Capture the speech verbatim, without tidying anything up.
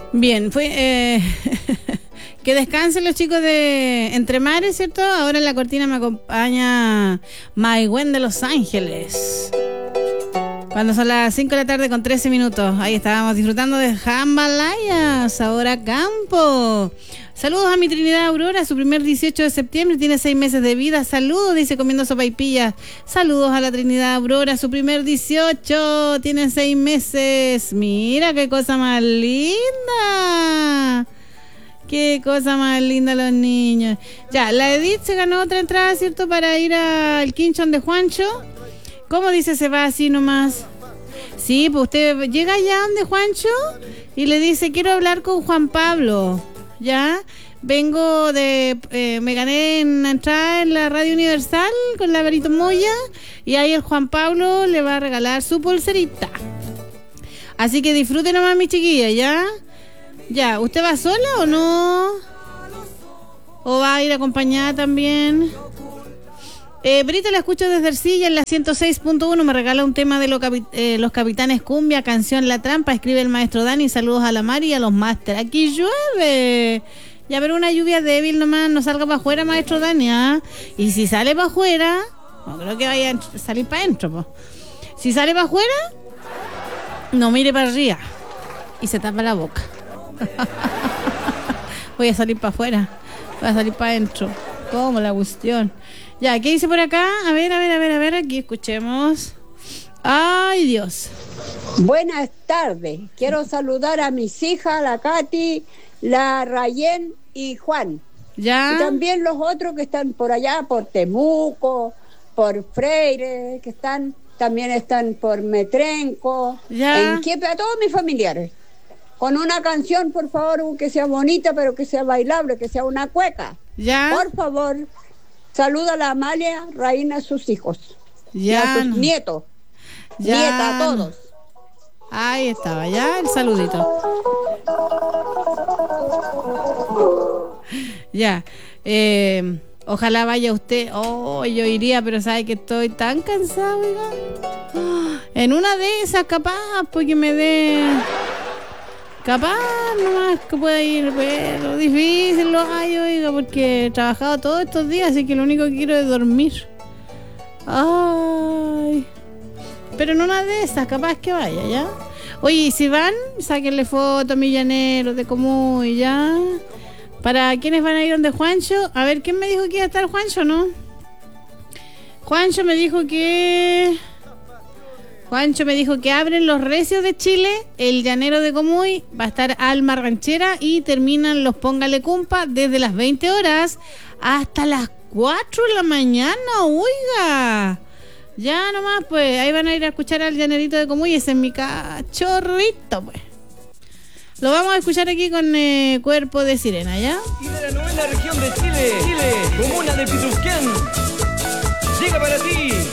Bien, fue... Eh, que descansen los chicos de Entre Mares, ¿cierto? Ahora en la cortina me acompaña Maigüen de Los Ángeles. Cuando son las cinco de la tarde con trece minutos. Ahí estábamos disfrutando de Jambalaya, Sabor a Campo. Saludos a mi Trinidad Aurora, su primer dieciocho de septiembre, tiene seis meses de vida. Saludos, dice comiendo sopaipillas. Saludos a la Trinidad Aurora, su primer dieciocho, tiene seis meses. Mira qué cosa más linda. Qué cosa más linda los niños. Ya, la Edith se ganó otra entrada, ¿cierto? Para ir al Quinchón de Juancho. ¿Cómo dice? Se va así nomás. Sí, pues usted llega allá donde Juancho y le dice, quiero hablar con Juan Pablo. Ya, vengo de... Eh, me gané una entrada en la Radio Universal con la Berito Moya y ahí el Juan Pablo le va a regalar su pulserita. Así que disfruten nomás, mi chiquilla, ¿ya? Ya, ¿usted va sola o no? ¿O va a ir acompañada también? Eh, Brita, la escucho desde Ercilla en la ciento seis punto uno. Me regala un tema de lo capi- eh, Los Capitanes Cumbia, canción La Trampa. Escribe el maestro Dani. Saludos a la Mari y a los máster. Aquí llueve. Ya ver una lluvia débil nomás. No salga para afuera, maestro Dani, ¿ah? Y si sale para afuera, no creo que vaya a salir para adentro, po. Si sale para afuera, no mire para arriba y se tapa la boca. Voy a salir para afuera, voy a salir para adentro. ¿Cómo la cuestión? Ya, ¿qué dice por acá? A ver, a ver, a ver, a ver, aquí escuchemos. Ay, Dios. Buenas tardes. Quiero saludar a mis hijas, la Katy, la Rayén y Juan. Ya. Y también los otros que están por allá, por Temuco, por Freire, que están, también están por Metrenco, ya. en Quiepe, a todos mis familiares. Con una canción, por favor, que sea bonita, pero que sea bailable, que sea una cueca. Ya. Por favor, saluda a la Amalia, reina a sus hijos. Ya. Y a sus no. nietos. Ya. Nieta, a todos. Ahí estaba, ya el saludito. Ya. Eh, ojalá vaya usted. Oh, yo iría, pero sabe que estoy tan cansada, oiga. En una de esas, capaz, porque me dé. Capaz nomás que pueda ir, pero difícil lo hay, oiga, porque he trabajado todos estos días, así que lo único que quiero es dormir. Ay. Pero en una de esas, capaz que vaya, ¿ya? Oye, y si van, sáquenle fotos a mi llanero de Comuy, ¿ya? Para quienes van a ir donde Juancho. A ver, ¿quién me dijo que iba a estar Juancho, no? Juancho me dijo que... Juancho me dijo que abren los Recios de Chile, el llanero de Comuy, va a estar Alma Ranchera y terminan los Póngale Cumpa desde las veinte horas hasta las cuatro de la mañana, oiga. Ya nomás, pues, ahí van a ir a escuchar al llanerito de Comuy, ese es mi cachorrito, pues. Lo vamos a escuchar aquí con eh, Cuerpo de Sirena, ¿ya? Y de la novena región de Chile, Chile, comuna de Pitusquén, llega para ti